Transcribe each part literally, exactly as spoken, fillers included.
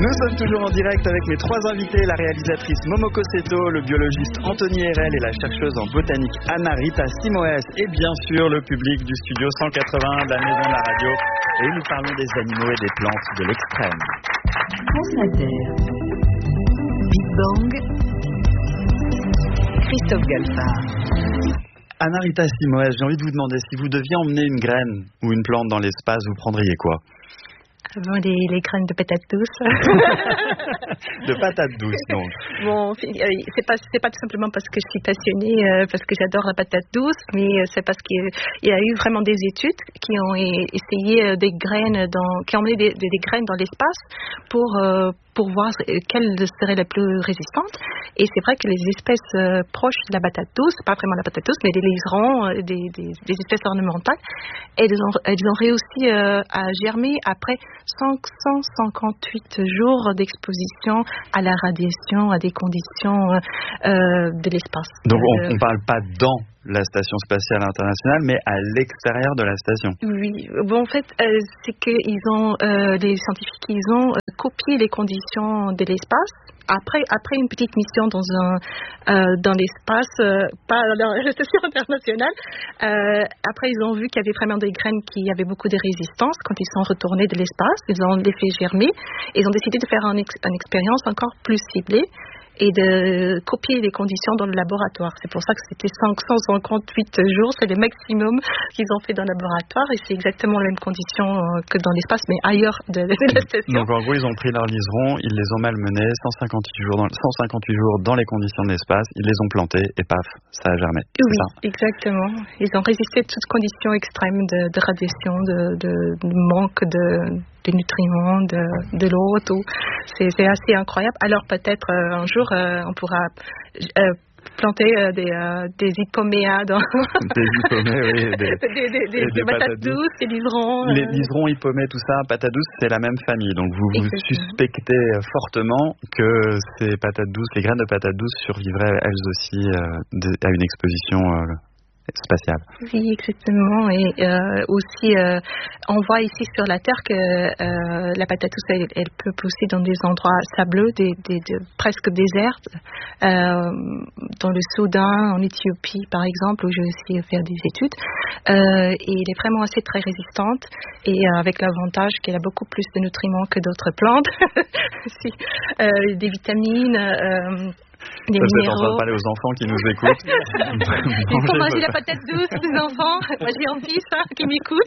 Nous sommes toujours en direct avec mes trois invités, la réalisatrice Momoko Seto, le biologiste Anthony Herel et la chercheuse en botanique Anna Rita Simoes et bien sûr le public du studio cent quatre-vingts de la Maison de la Radio. Et nous parlons des animaux et des plantes de l'extrême. France Inter, Big Bang, Christophe Galfard. Anna Rita Simoes, j'ai envie de vous demander, si vous deviez emmener une graine ou une plante dans l'espace, vous prendriez quoi? Bon, les, les graines de patates douces. De patates douces, donc. Bon, c'est pas, c'est pas tout simplement parce que je suis passionnée, euh, parce que j'adore la patate douce, mais c'est parce qu'il y a eu vraiment des études qui ont essayé des graines, dans, qui ont emmené des, des, des graines dans l'espace pour, euh, pour voir quelle serait la plus résistante. Et c'est vrai que les espèces euh, proches de la patate douce, pas vraiment la patate douce, mais des liserons, euh, des, des, des espèces ornementales, elles ont, elles ont réussi euh, à germer après cinq cent cinquante-huit jours d'exposition à la radiation, à des conditions euh, de l'espace. Donc on ne parle pas dans la station spatiale internationale, mais à l'extérieur de la station. Oui, bon en fait, euh, c'est qu'ils ont, euh, les scientifiques, ils ont euh, copié les conditions de l'espace. Après, après une petite mission dans un euh, dans l'espace, euh, pas dans la station internationale. Euh, après, ils ont vu qu'il y avait vraiment des graines qui avaient beaucoup de résistance quand ils sont retournés de l'espace. Ils ont les fait germer. Ils ont décidé de faire un ex- une expérience encore plus ciblée et de copier les conditions dans le laboratoire. C'est pour ça que c'était cinq cent cinquante-huit jours, c'est le maximum qu'ils ont fait dans le laboratoire et c'est exactement les mêmes conditions que dans l'espace, mais ailleurs de, de la station. Donc en gros, ils ont pris leurs liserons, ils les ont malmenés, cent cinquante-huit jours dans, cent cinquante-huit jours dans les conditions de l'espace, ils les ont plantés et paf, ça a germé. Oui, ça exactement. Ils ont résisté à toutes conditions extrêmes de, de radiation, de, de, de manque de... de nutriments, de, de l'eau, tout. C'est, c'est assez incroyable. Alors peut-être euh, un jour, euh, on pourra euh, planter euh, des, euh, des hippoméas dans... Des hippomées, oui. Des, des, des, des, des patates douces, des liserons. Les euh... liserons, hippomées, tout ça, patates douces, c'est la même famille. Donc vous vous suspectez fortement que ces patates douces, les graines de patates douces survivraient elles aussi euh, à une exposition... Euh, spatiale. Oui, exactement. Et euh, aussi, euh, on voit ici sur la Terre que euh, la patate douce, elle, elle peut pousser dans des endroits sableux, des, des, des, presque déserts, euh, dans le Soudan, en Éthiopie, par exemple, où j'ai aussi fait des études. Euh, et elle est vraiment assez très résistante et euh, avec l'avantage qu'elle a beaucoup plus de nutriments que d'autres plantes. si, euh, des vitamines. Euh, Des minéraux. En train de parler aux enfants qui nous écoutent. Il faut manger la patate douce, les enfants. Moi, j'ai un fils hein, qui m'écoute.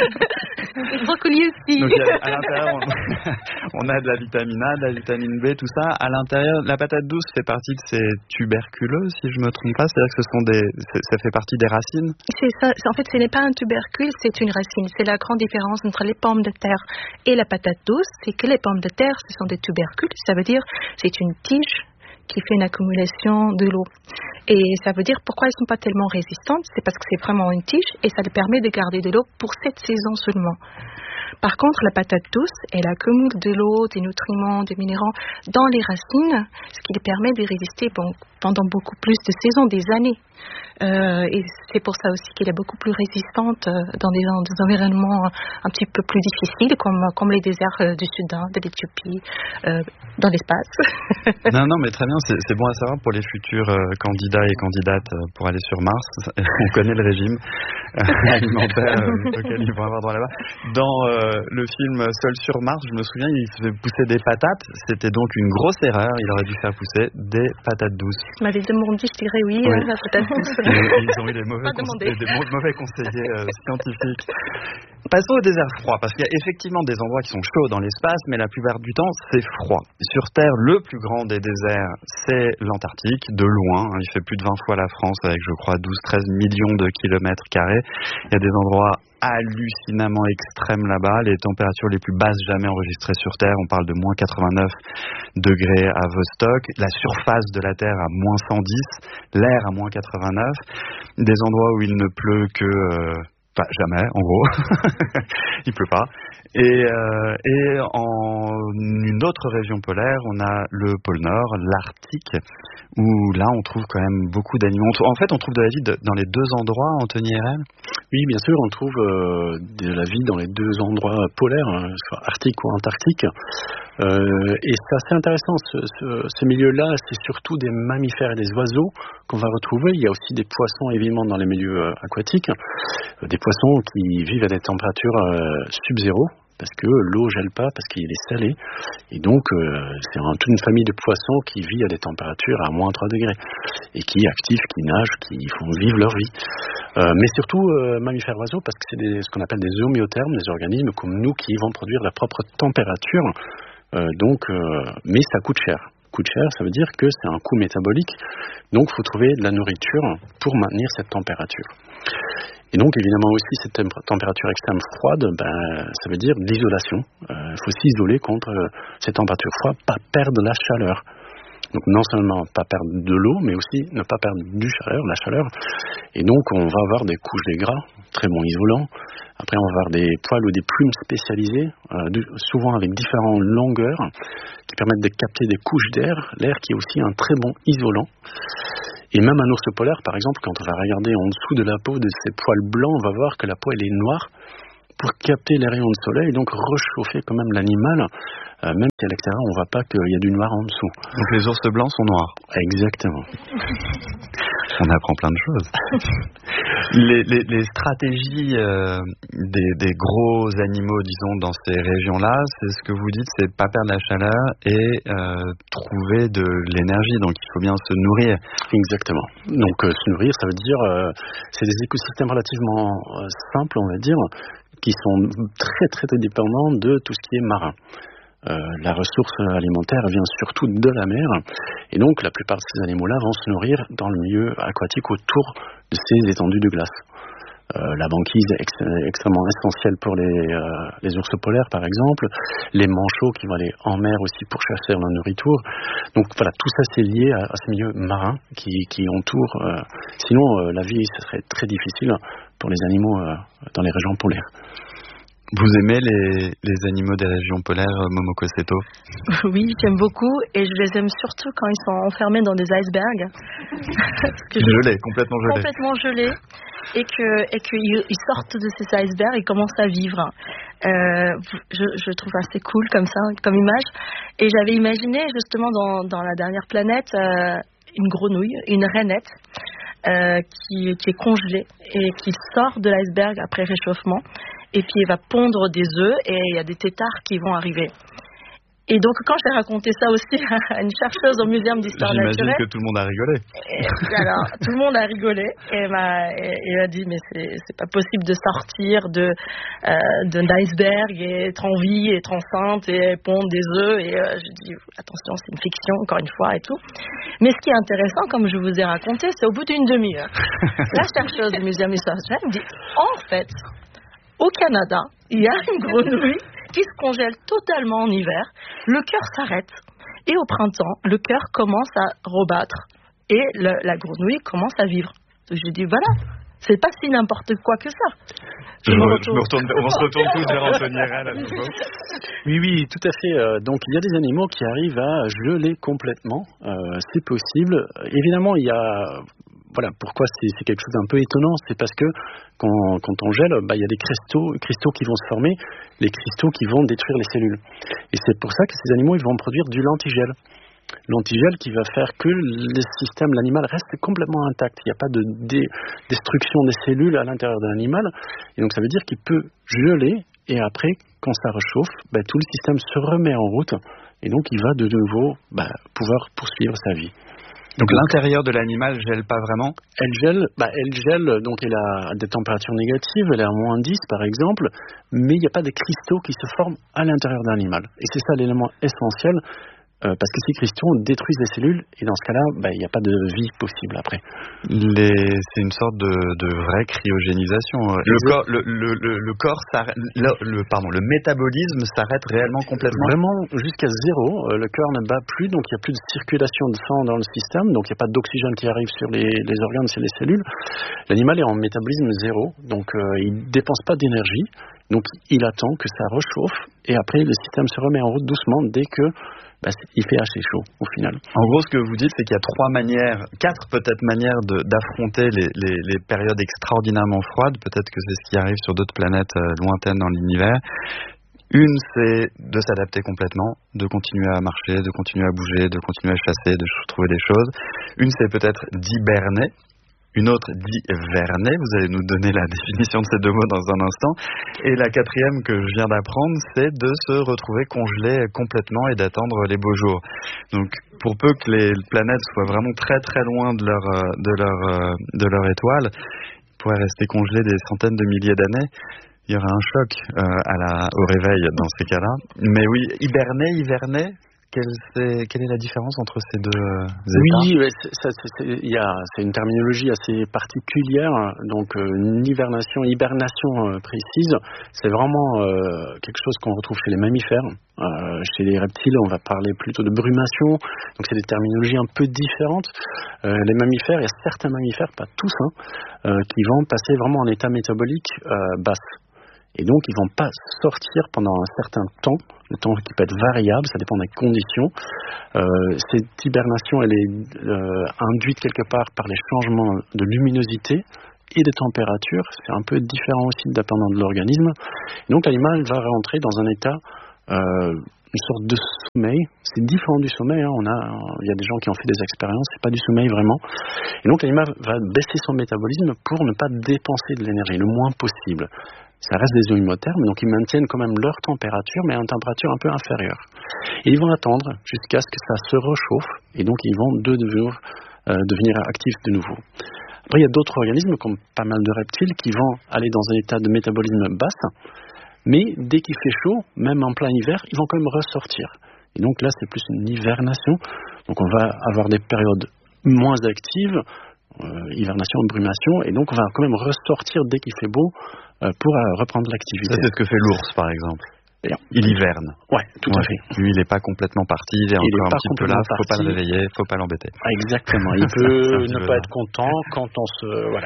Le brocoli aussi. Donc, à l'intérieur, on, on a de la vitamine A, de la vitamine B, tout ça. À l'intérieur, la patate douce fait partie de ces tuberculeux, si je me trompe pas. C'est-à-dire que ce sont des, ça fait partie des racines. C'est ça. En fait, ce n'est pas un tubercule, c'est une racine. C'est la grande différence entre les pommes de terre et la patate douce, c'est que les pommes de terre, ce sont des tubercules. Ça veut dire, c'est une tige qui fait une accumulation de l'eau. Et ça veut dire pourquoi elles ne sont pas tellement résistantes, c'est parce que c'est vraiment une tige et ça lui permet de garder de l'eau pour cette saison seulement. Par contre, la patate douce, elle accumule de l'eau, des nutriments, des minéraux dans les racines, ce qui lui permet de résister bon, pendant beaucoup plus de saisons, des années. Euh, et c'est pour ça aussi qu'elle est beaucoup plus résistante dans des, dans des environnements un petit peu plus difficiles, comme, comme les déserts du Soudan, de l'Éthiopie, euh, dans l'espace. Non, non, mais très bien, c'est, c'est bon à savoir pour les futurs euh, candidats et candidates pour aller sur Mars. On connaît le régime euh, alimentaire euh, auquel ils vont avoir droit là-bas. Dans euh, le film Seul sur Mars, je me souviens, il faisait pousser des patates. C'était donc une grosse erreur. Il aurait dû faire pousser des patates douces. Tu m'avais demandé, je dirais oui, oui. Hein, la patate douce. Et, et ils ont eu des mauvais, conseils, des mauvais conseillers euh, scientifiques. Passons au désert froid, parce qu'il y a effectivement des endroits qui sont chauds dans l'espace, mais la plupart du temps, c'est froid. Sur Terre, le plus grand des déserts, c'est l'Antarctique, de loin. Il fait plus de vingt fois la France, avec, je crois, douze à treize millions de kilomètres carrés. Il y a des endroits hallucinamment extrêmes là-bas, les températures les plus basses jamais enregistrées sur Terre, on parle de moins quatre-vingt-neuf degrés à Vostok, la surface de la Terre à moins cent dix, l'air à moins quatre-vingt-neuf, des endroits où il ne pleut que... Euh, Enfin, jamais, en gros. Il pleut pas. Et, euh, et en une autre région polaire, on a le pôle Nord, l'Arctique, où là, on trouve quand même beaucoup d'animaux. En fait, on trouve de la vie de, dans les deux endroits, Anthony Herel. Oui, bien sûr, on trouve euh, de la vie dans les deux endroits polaires, hein, soit Arctique ou Antarctique. Euh, et c'est assez intéressant, ce, ce, ce milieu-là, c'est surtout des mammifères et des oiseaux qu'on va retrouver. Il y a aussi des poissons, évidemment, dans les milieux euh, aquatiques, euh, des poissons qui vivent à des températures euh, sub-zéro, parce que l'eau gèle pas, parce qu'il est salé, et donc euh, c'est un, toute une famille de poissons qui vit à des températures à moins trois degrés, et qui est actif, qui nagent, qui font vivre leur vie. Euh, mais surtout euh, mammifères oiseaux, parce que c'est des, ce qu'on appelle des homéothermes, des organismes comme nous qui vont produire leur propre température, euh, donc, euh, mais ça coûte cher. Coûte cher, ça veut dire que c'est un coût métabolique, donc il faut trouver de la nourriture pour maintenir cette température. Et donc évidemment aussi cette temp- température extrême froide, ben, ça veut dire l'isolation. Il euh, faut s'isoler contre euh, ces températures froides, pas perdre la chaleur. Donc non seulement pas perdre de l'eau, mais aussi ne pas perdre du chaleur, la chaleur. Et donc on va avoir des couches de gras, très bons isolants. Après on va avoir des poils ou des plumes spécialisées, euh, de, souvent avec différentes longueurs, qui permettent de capter des couches d'air, l'air qui est aussi un très bon isolant. Et même un ours polaire, par exemple, quand on va regarder en dessous de la peau de ces poils blancs, on va voir que la peau elle est noire pour capter les rayons de soleil et donc réchauffer quand même l'animal, euh, même si à l'extérieur on ne voit pas qu'il y a du noir en dessous. Donc les ours blancs sont noirs. Exactement. On apprend plein de choses. les, les, les stratégies euh, des, des gros animaux, disons, dans ces régions-là, c'est ce que vous dites, c'est pas perdre la chaleur et euh, trouver de l'énergie. Donc il faut bien se nourrir. Exactement. Donc euh, se nourrir, ça veut dire, euh, c'est des écosystèmes relativement euh, simples, on va dire, qui sont très très très dépendants de tout ce qui est marin. Euh, la ressource alimentaire vient surtout de la mer, et donc la plupart de ces animaux-là vont se nourrir dans le milieu aquatique autour de ces étendues de glace. Euh, la banquise est ex- extrêmement essentielle pour les, euh, les ours polaires, par exemple, les manchots qui vont aller en mer aussi pour chasser leur nourriture. Donc voilà, tout ça c'est lié à, à ce milieu marin qui, qui entoure. Euh, sinon, euh, la vie ce serait très difficile pour les animaux euh, dans les régions polaires. Vous aimez les, les animaux des régions polaires, Momoko Seto ? Oui, j'aime beaucoup et je les aime surtout quand ils sont enfermés dans des icebergs. Gelés, complètement gelés. Complètement gelés et que et qu'ils ils sortent de ces icebergs et commencent à vivre. Euh, je, je trouve assez cool comme ça, comme image. Et j'avais imaginé justement dans, dans la dernière planète euh, une grenouille, une rainette. Euh, qui, qui est congelée et qui sort de l'iceberg après réchauffement et puis elle va pondre des œufs et il y a des têtards qui vont arriver. Et donc quand j'ai raconté ça aussi à une chercheuse au Muséum d'histoire J'imagine naturelle, que tout le monde a rigolé. Et, alors tout le monde a rigolé et elle m'a, elle a dit mais c'est, c'est pas possible de sortir de euh, d'un iceberg et être en vie, être enceinte et pondre des œufs. Et euh, je dis attention, c'est une fiction encore une fois et tout. Mais ce qui est intéressant, comme je vous ai raconté, c'est au bout d'une demi-heure, la chercheuse du Muséum d'histoire naturelle me dit en fait au Canada il y a une grenouille qui se congèle totalement en hiver, le cœur s'arrête et au printemps, le cœur commence à rebattre et le, la grenouille commence à vivre. Donc j'ai dit voilà, c'est pas si n'importe quoi que ça. Je je me me retourne, on se retourne tous vers Anthony Herrel à nouveau. Oui, oui, tout à fait. Euh, donc il y a des animaux qui arrivent à geler complètement, euh, c'est possible. Évidemment, il y a... Voilà, pourquoi c'est, c'est quelque chose d'un peu étonnant, c'est parce que quand, quand on gèle, bah, il y a des cristaux, cristaux qui vont se former, les cristaux qui vont détruire les cellules. Et c'est pour ça que ces animaux ils vont produire du lentigel. L'antigel qui va faire que le système, l'animal reste complètement intact. Il n'y a pas de dé- destruction des cellules à l'intérieur de l'animal. Et donc ça veut dire qu'il peut geler et après, quand ça réchauffe, bah, tout le système se remet en route et donc il va de nouveau bah, pouvoir poursuivre sa vie. Donc, donc l'intérieur de l'animal gèle pas vraiment ? Elle gèle, bah, elle gèle, donc elle a des températures négatives, elle est à moins dix par exemple, mais il n'y a pas de cristaux qui se forment à l'intérieur de l'animal. Et c'est ça l'élément essentiel. Euh, parce que ces cristaux détruisent les cellules et dans ce cas-là, bah, il n'y a pas de vie possible après. Les... C'est une sorte de, de vraie cryogénisation. Le corps, le, le, le, le corps s'arrête, le, le, pardon, le métabolisme s'arrête réellement complètement. Vraiment jusqu'à zéro. Euh, le cœur ne bat plus, donc il n'y a plus de circulation de sang dans le système, donc il n'y a pas d'oxygène qui arrive sur les, les organes, sur les cellules. L'animal est en métabolisme zéro, donc euh, il ne dépense pas d'énergie, donc il attend que ça réchauffe et après le système se remet en route doucement dès que bah, il fait assez chaud au final. En gros, ce que vous dites, c'est qu'il y a trois manières, quatre peut-être manières de, d'affronter les, les, les périodes extraordinairement froides. Peut-être que c'est ce qui arrive sur d'autres planètes euh, lointaines dans l'univers. Une, c'est de s'adapter complètement, de continuer à marcher, de continuer à bouger, de continuer à chasser, de trouver des choses. Une, c'est peut-être d'hiberner. Une autre d'hiverner. Vous allez nous donner la définition de ces deux mots dans un instant. Et la quatrième que je viens d'apprendre, c'est de se retrouver congelé complètement et d'attendre les beaux jours. Donc, pour peu que les planètes soient vraiment très très loin de leur, de leur, de leur étoile, ils pourraient rester congelés des centaines de milliers d'années. Il y aura un choc euh, à la, au réveil dans ces cas-là. Mais oui, hiberner, hiverner, quelle, c'est, quelle est la différence entre ces deux euh, états? Oui, c'est, ça, c'est, c'est, y a, c'est une terminologie assez particulière. Donc, euh, une hibernation, hibernation euh, précise, c'est vraiment euh, quelque chose qu'on retrouve chez les mammifères. Euh, chez les reptiles, on va parler plutôt de brumation. Donc, c'est des terminologies un peu différentes. Euh, les mammifères, il y a certains mammifères, pas tous, hein, euh, qui vont passer vraiment en état métabolique euh, basse. Et donc, ils vont pas sortir pendant un certain temps, le temps qui peut être variable, ça dépend des conditions. Euh, cette hibernation, elle est euh, induite quelque part par les changements de luminosité et de température. C'est un peu différent aussi dépendant de l'organisme. Et donc, l'animal va rentrer dans un état, euh, une sorte de sommeil. C'est différent du sommeil. Hein. On a, il y a des gens qui ont fait des expériences, c'est pas du sommeil vraiment. Et donc, l'animal va baisser son métabolisme pour ne pas dépenser de l'énergie le moins possible. Ça reste des eaux imothermes, donc ils maintiennent quand même leur température, mais à une température un peu inférieure. Et ils vont attendre jusqu'à ce que ça se réchauffe, et donc ils vont de devenir, euh, devenir actifs de nouveau. Après, il y a d'autres organismes, comme pas mal de reptiles, qui vont aller dans un état de métabolisme basse, mais dès qu'il fait chaud, même en plein hiver, ils vont quand même ressortir. Et donc là, c'est plus une hivernation. Donc on va avoir des périodes moins actives, Euh, hivernation, brumation, et donc on va quand même ressortir dès qu'il fait beau euh, pour euh, reprendre l'activité. Ça, c'est ce que fait l'ours, par exemple. Bien. Il hiverne. Ouais, tout ouais. à fait. Lui, il n'est pas complètement parti, il est il encore est un petit peu là, il ne faut pas le réveiller, il ne faut pas l'embêter. Ah, exactement, il peut ne pas être content quand on se... Voilà.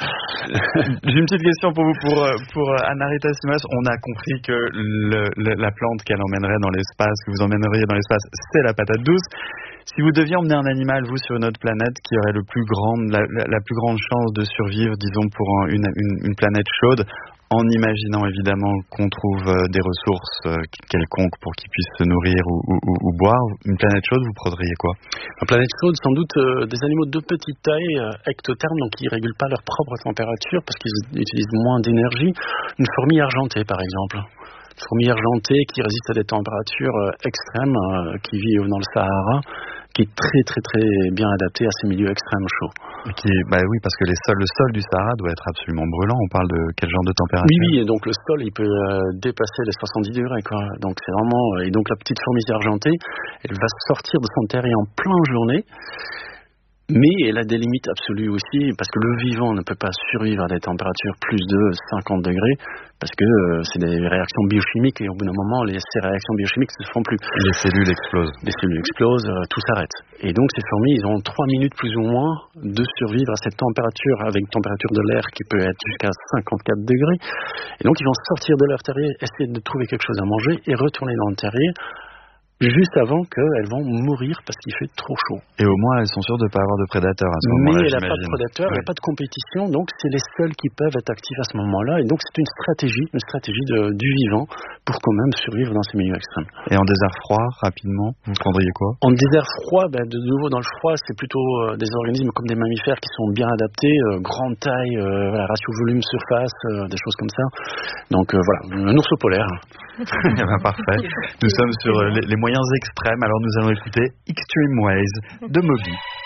J'ai une petite question pour vous, pour, pour Anarita Simas. On a compris que le, le, la plante qu'elle emmènerait dans l'espace, que vous emmèneriez dans l'espace, c'est la patate douce. Si vous deviez emmener un animal, vous, sur une autre planète, qui aurait le plus grand, la, la, la plus grande chance de survivre, disons, pour une, une, une planète chaude, en imaginant évidemment qu'on trouve euh, des ressources euh, quelconques pour qu'ils puissent se nourrir ou, ou, ou, ou boire, une planète chaude, vous prendriez quoi? Une planète chaude, sans doute euh, des animaux de petite taille, euh, ectothermes, donc qui ne régulent pas leur propre température parce qu'ils utilisent moins d'énergie. Une fourmi argentée, par exemple. Une fourmi argentée qui résiste à des températures euh, extrêmes, euh, qui vit dans le Sahara, qui est très très très bien adapté à ces milieux extrêmement chauds. Qui est, bah oui, parce que les sols, le sol du Sahara doit être absolument brûlant. On parle de quel genre de température? Oui, oui, et donc le sol, il peut euh, dépasser les soixante-dix degrés, quoi. Donc c'est vraiment, et donc la petite fourmi argentée, elle va sortir de son terrier en pleine journée. Mais elle a des limites absolues aussi, parce que le vivant ne peut pas survivre à des températures plus de cinquante degrés, parce que euh, c'est des réactions biochimiques, et au bout d'un moment, les, ces réactions biochimiques ne se font plus. Les cellules explosent. Les cellules explosent, euh, tout s'arrête. Et donc ces fourmis, ils ont trois minutes plus ou moins de survivre à cette température, avec une température de l'air qui peut être jusqu'à cinquante-quatre degrés. Et donc ils vont sortir de leur terrier, essayer de trouver quelque chose à manger, et retourner dans le terrier, juste avant qu'elles vont mourir parce qu'il fait trop chaud. Et au moins, elles sont sûres de ne pas avoir de prédateurs à ce moment-là. Mais il n'y a pas de prédateurs, il n'y a pas de compétition, donc c'est les seuls qui peuvent être actifs à ce moment-là. Et donc c'est une stratégie, une stratégie de, du vivant pour quand même survivre dans ces milieux extrêmes. Et en désert froid, rapidement, vous prendriez quoi? En désert froid, ben, de nouveau dans le froid, c'est plutôt euh, des organismes comme des mammifères qui sont bien adaptés, euh, grande taille, euh, voilà, ratio volume-surface, euh, des choses comme ça. Donc euh, voilà, un ours polaire. Eh ben, parfait. Nous sommes sur les, les moyens extrêmes, alors nous allons écouter Extreme Ways de Moby.